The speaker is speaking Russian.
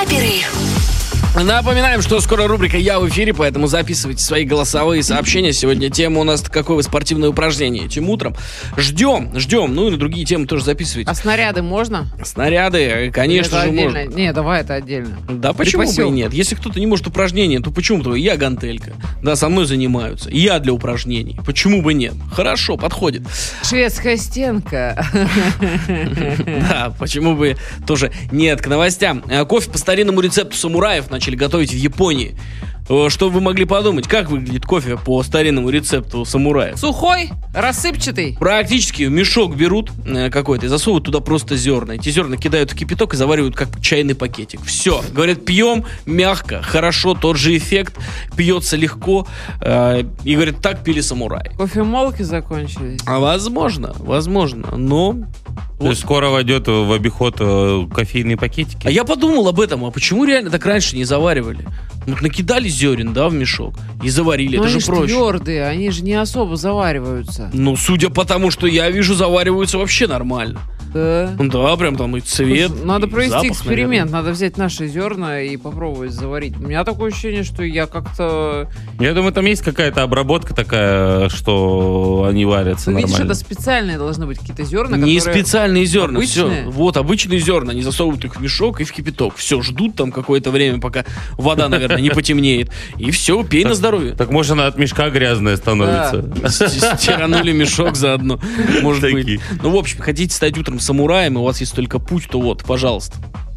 Рэперы. Напоминаем, что скоро рубрика «Я в эфире», поэтому записывайте свои голосовые сообщения. Сегодня тема у нас «Какое вы спортивное упражнение?» Этим утром. Ждем. Ну и на другие темы тоже записывайте. А снаряды можно? Снаряды, конечно же, можно. Не, давай это отдельно. Да почему бы и нет? Если кто-то не может упражнения, то почему-то я гантелька. Да, со мной занимаются. И я для упражнений. Почему бы нет? Хорошо, подходит. Шведская стенка. Да, почему бы тоже нет. К новостям. Кофе по старинному рецепту самураев начали готовить в Японии. Что вы могли подумать? Как выглядит кофе по старинному рецепту самураев? Сухой, рассыпчатый. Практически мешок берут какой-то и засовывают туда просто зерна. Эти зерна кидают в кипяток и заваривают как чайный пакетик. Все. Говорят, пьем мягко, хорошо, тот же эффект, пьется легко. И говорят, так пили самураи. Кофемолки закончились. А возможно, но... То есть скоро войдет в обиход кофейные пакетики? А я подумал об этом, а почему реально так раньше не заваривали? Вот накидали зерен, да, в мешок и заварили, Но это они же проще. твердые, они же не особо завариваются. Ну, судя по тому, что я вижу, завариваются вообще нормально. Да. Да, прям там и цвет, Надо и провести запах, эксперимент, наверное. надо взять наши зерна и попробовать заварить. У меня такое ощущение, что я как-то... Я думаю, там есть какая-то обработка такая, что они варятся Ну, видишь, нормально. это специальные должны быть какие-то зерна, Не которые... специальные зерна, обычные? все. Вот, обычные зерна, они засовывают их в мешок и в кипяток. Все, ждут там какое-то время, пока вода, наверное, не потемнеет. И все, пей на здоровье. Так может она от мешка грязная становится. Стиранули мешок заодно, может Такие. быть. Ну, в общем, хотите стать утром самураем, и у вас есть только путь, то вот, пожалуйста.